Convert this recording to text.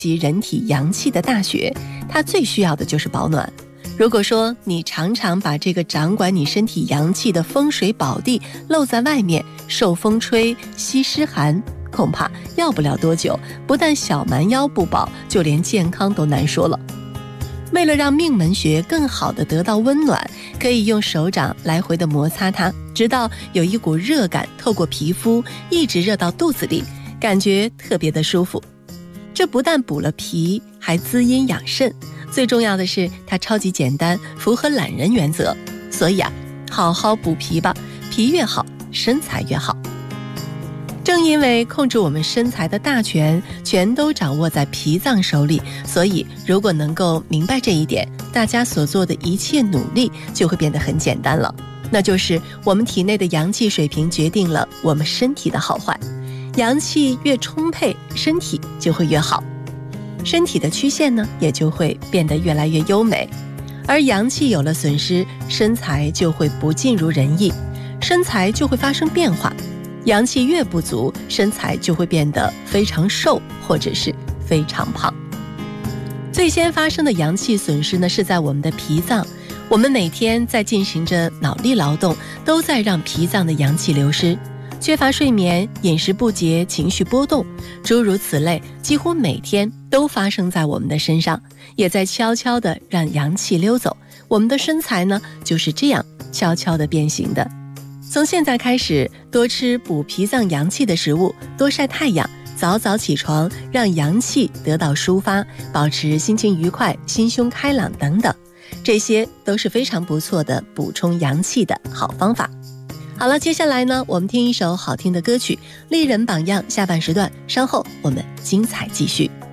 及人体阳气的大穴，它最需要的就是保暖。如果说你常常把这个掌管你身体阳气的风水宝地露在外面，受风吹吸湿寒，恐怕要不了多久，不但小蛮腰不保，就连健康都难说了。为了让命门穴更好地得到温暖，可以用手掌来回的摩擦它，直到有一股热感透过皮肤一直热到肚子里，感觉特别的舒服。这不但补了脾，还滋阴养肾，最重要的是它超级简单，符合懒人原则。所以好好补脾吧，脾越好，身材越好。正因为控制我们身材的大权全都掌握在脾脏手里，所以如果能够明白这一点，大家所做的一切努力就会变得很简单了。那就是我们体内的阳气水平决定了我们身体的好坏，阳气越充沛，身体就会越好，身体的曲线呢也就会变得越来越优美。而阳气有了损失，身材就会不尽如人意，身材就会发生变化。阳气越不足，身材就会变得非常瘦，或者是非常胖。最先发生的阳气损失呢，是在我们的脾脏。我们每天在进行着脑力劳动，都在让脾脏的阳气流失。缺乏睡眠、饮食不节、情绪波动，诸如此类，几乎每天都发生在我们的身上，也在悄悄地让阳气溜走。我们的身材呢，就是这样悄悄地变形的。从现在开始，多吃补脾脏阳气的食物，多晒太阳，早早起床，让阳气得到抒发，保持心情愉快、心胸开朗等等，这些都是非常不错的补充阳气的好方法。好了，接下来呢，我们听一首好听的歌曲《丽人榜样》下半时段，稍后我们精彩继续。